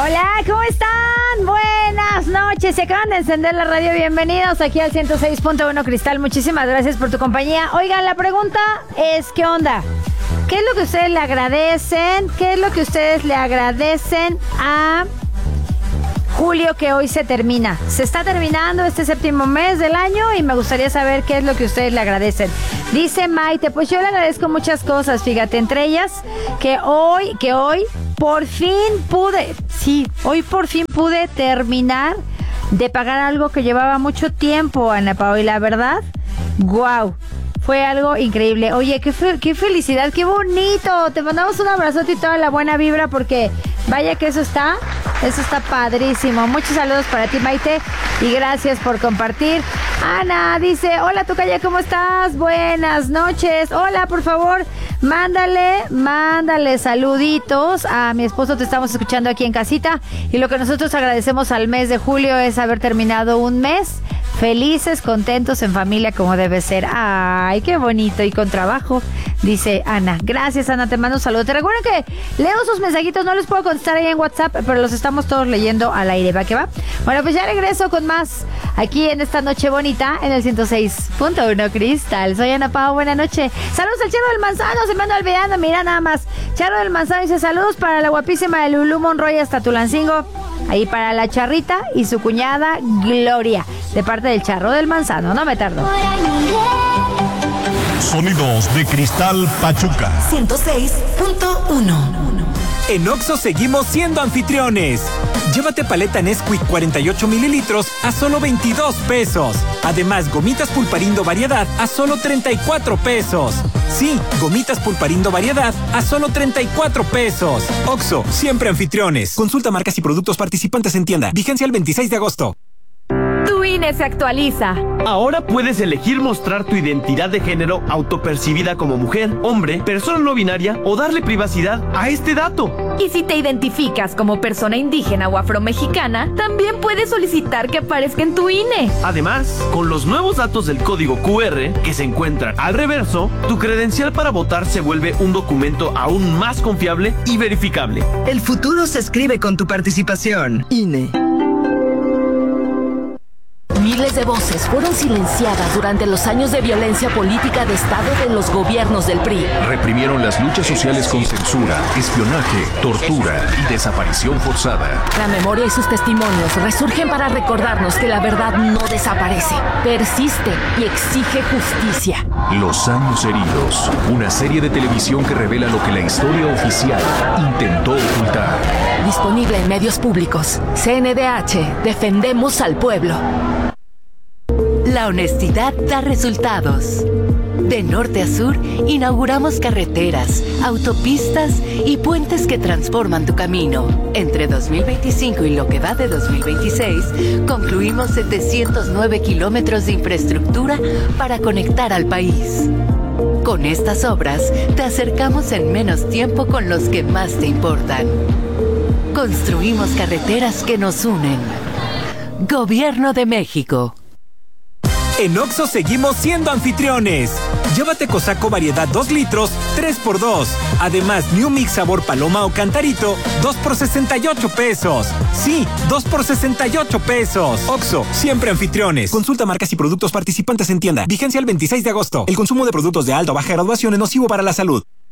Hola, ¿cómo están? Buenas noches. Se acaban de encender la radio. Bienvenidos aquí al 106.1 Cristal. Muchísimas gracias por tu compañía. Oigan, la pregunta es, ¿qué onda? ¿Qué es lo que ustedes le agradecen? ¿Qué es lo que ustedes le agradecen a julio que hoy se termina? Se está terminando este séptimo mes del año y me gustaría saber qué es lo que ustedes le agradecen. Dice Maite, pues yo le agradezco muchas cosas, fíjate, entre ellas que hoy por fin hoy por fin pude terminar de pagar algo que llevaba mucho tiempo, Ana Pao, y la verdad, ¡guau! Fue algo increíble. Oye, qué felicidad, qué bonito. Te mandamos un abrazote y toda la buena vibra porque vaya que eso está padrísimo. Muchos saludos para ti, Maite, y gracias por compartir. Ana dice, hola Tocaya, ¿cómo estás? Buenas noches. Hola, por favor, mándale saluditos a mi esposo. Te estamos escuchando aquí en casita y lo que nosotros agradecemos al mes de julio es haber terminado un mes felices, contentos, en familia, como debe ser. Ay, qué bonito, y con trabajo, dice Ana. Gracias, Ana, te mando un saludo. Te recuerdo que leo sus mensajitos, no les puedo contestar ahí en WhatsApp, pero los estamos todos leyendo al aire. ¿Va que va? Bueno, pues ya regreso con más aquí en esta noche bonita en el 106.1 Cristal. Soy Ana Pao, buena noche. Saludos al Charo del Manzano, se me anda olvidando, mira nada más. Charo del Manzano dice, saludos para la guapísima de Lulú Monroy hasta Tulancingo. Ahí para la Charrita y su cuñada Gloria, de parte del Charro del Manzano. No me tardo. Sonidos de Cristal Pachuca 106.1. En Oxxo seguimos siendo anfitriones. Llévate paleta Nesquik 48 mililitros a solo 22 pesos. Además, gomitas Pulparindo variedad a solo 34 pesos. Sí, gomitas Pulparindo variedad a solo 34 pesos. Oxxo, siempre anfitriones. Consulta marcas y productos participantes en tienda. Vigencia el 26 de agosto. Tu INE se actualiza. Ahora puedes elegir mostrar tu identidad de género autopercibida como mujer, hombre, persona no binaria o darle privacidad a este dato. Y si te identificas como persona indígena o afromexicana, también puedes solicitar que aparezca en tu INE. Además, con los nuevos datos del código QR que se encuentran al reverso, tu credencial para votar se vuelve un documento aún más confiable y verificable. El futuro se escribe con tu participación. INE. Miles de voces fueron silenciadas durante los años de violencia política de Estado de los gobiernos del PRI. Reprimieron las luchas sociales con censura, espionaje, tortura y desaparición forzada. La memoria y sus testimonios resurgen para recordarnos que la verdad no desaparece, persiste y exige justicia. Los años heridos, una serie de televisión que revela lo que la historia oficial intentó ocultar. Disponible en medios públicos. CNDH, defendemos al pueblo. La honestidad da resultados. De norte a sur, inauguramos carreteras, autopistas y puentes que transforman tu camino. Entre 2025 y lo que va de 2026, concluimos 709 kilómetros de infraestructura para conectar al país. Con estas obras, te acercamos en menos tiempo con los que más te importan. Construimos carreteras que nos unen. Gobierno de México. En Oxxo seguimos siendo anfitriones. Llévate Cosaco variedad 2 litros, 3x2. Además, New Mix sabor paloma o cantarito, 2 por 68 pesos. Sí, 2 por 68 pesos. Oxxo, siempre anfitriones. Consulta marcas y productos participantes en tienda. Vigencia el 26 de agosto. El consumo de productos de alta o baja graduación es nocivo para la salud.